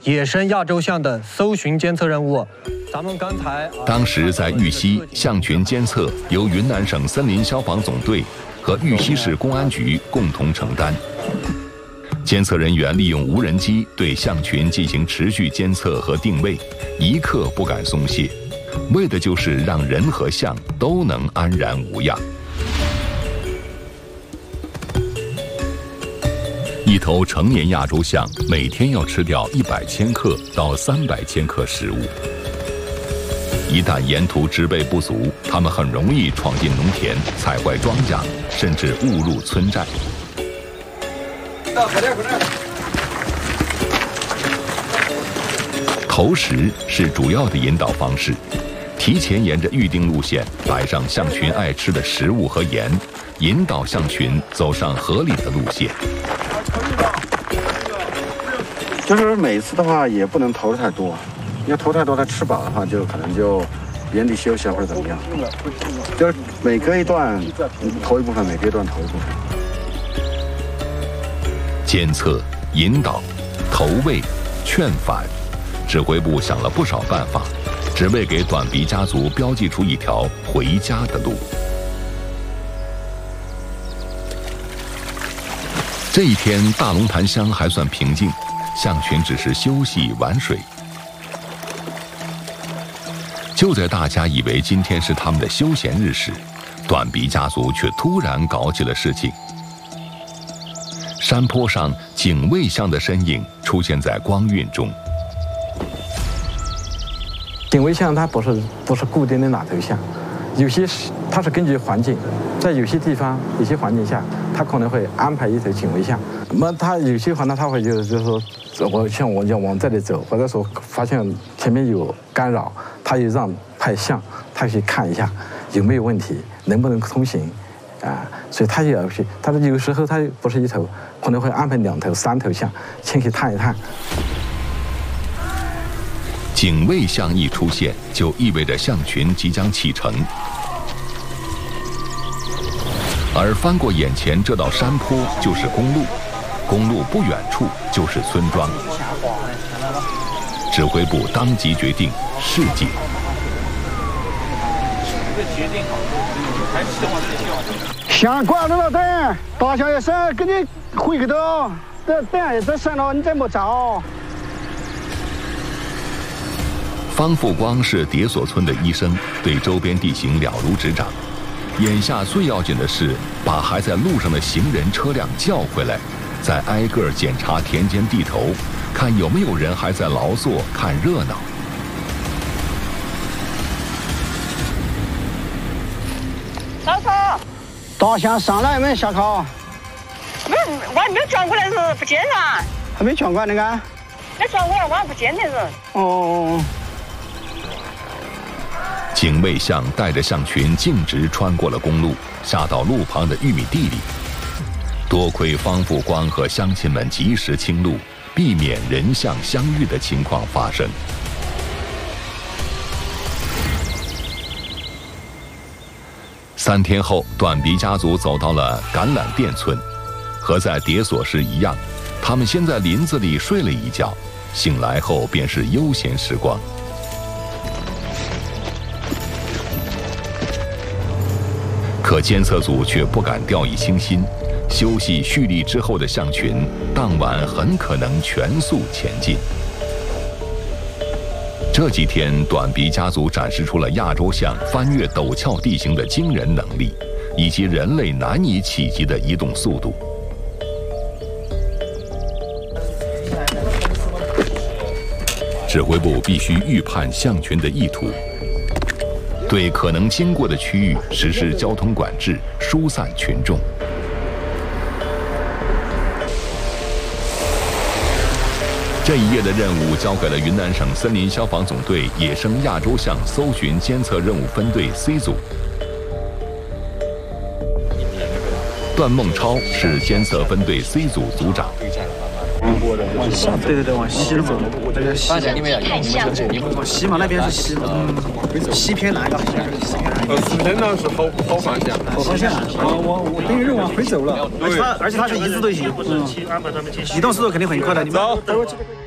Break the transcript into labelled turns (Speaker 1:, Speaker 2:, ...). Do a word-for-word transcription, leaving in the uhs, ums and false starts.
Speaker 1: 野生亚洲象的搜寻监测任务。咱们刚才
Speaker 2: 当时在玉溪象群监测由云南省森林消防总队和玉溪市公安局共同承担。监测人员利用无人机对象群进行持续监测和定位，一刻不敢松懈，为的就是让人和象都能安然无恙。一头成年亚洲象每天要吃掉一百千克到三百千克食物。一旦沿途植被不足，它们很容易闯进农田，踩坏庄稼，甚至误入村寨。投食是主要的引导方式，提前沿着预定路线摆上象群爱吃的食物和盐，引导象群走上合理的路线。
Speaker 3: 就是每次的话也不能投的太多，要投太多它吃饱的话，就可能就原地休息或者怎么样。就是每隔一段投一部分，每隔一段投一部分。
Speaker 2: 监测、引导、投喂、劝返，指挥部想了不少办法，只为给短鼻家族标记出一条回家的路。这一天，大龙潭乡还算平静，象群只是休息玩水。就在大家以为今天是他们的休闲日时，短鼻家族却突然搞起了事情。山坡上警卫象的身影出现在光晕中。
Speaker 4: 警卫象它不是不是固定的哪头象，有些是它是根据环境，在有些地方有些环境下，它可能会安排一头警卫象。那么它有些话呢，它会就是就是说，我像我要往这里走，或者说发现前面有干扰，它就让派象，它去看一下有没有问题，能不能通行。啊，所以他也要去，但是有时候他不是一头，可能会安排两头、三头象前去探一探。
Speaker 2: 警卫象一出现，就意味着象群即将启程，而翻过眼前这道山坡就是公路，公路不远处就是村庄。指挥部当即决定示警。
Speaker 5: 象挂到了等，大象也是跟你回去的，等等下子上了你再莫找。
Speaker 2: 方富光是迭所村的医生，对周边地形了如指掌。眼下最要紧的是把还在路上的行人车辆叫回来，再挨个检查田间地头，看有没有人还在劳作看热闹。
Speaker 6: 老嫂，
Speaker 5: 大象上来没下考？
Speaker 6: 没，我还没有转过来是不见噻。
Speaker 5: 还没转过来那个？
Speaker 6: 没转过来，我还不见的是。
Speaker 5: 哦。
Speaker 2: 警卫象带着象群径直穿过了公路，下到路旁的玉米地里。多亏方富光和乡亲们及时清路，避免人象相遇的情况发生。三天后，短鼻家族走到了橄榄店村，和在迭所时一样，他们先在林子里睡了一觉，醒来后便是悠闲时光。可监测组却不敢掉以轻心，休息蓄力之后的象群，当晚很可能全速前进。这几天，短鼻家族展示出了亚洲象翻越陡峭地形的惊人能力，以及人类难以企及的移动速度。指挥部必须预判象群的意图，对可能经过的区域实施交通管制，疏散群众。这一夜的任务交给了云南省森林消防总队野生亚洲象搜寻监测任务分队 C 组。段梦超是监测分队 C 组组长。
Speaker 5: 往西，对对对，往西走。
Speaker 7: 发现你们要看象，
Speaker 5: 往西嘛，那边是西，嗯，西偏南。
Speaker 8: 呃，四偏南是好好方向。
Speaker 5: 好方向。我我我等于是往回走了。而且它而且它是一字队形，嗯，移动速度肯定很快的。你们走。